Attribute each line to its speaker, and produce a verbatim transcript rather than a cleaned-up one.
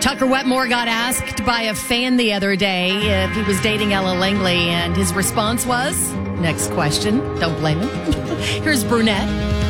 Speaker 1: Tucker Wetmore got asked by a fan the other day if he was dating Ella Langley, and his response was, next question, don't blame him. Here's Brunette.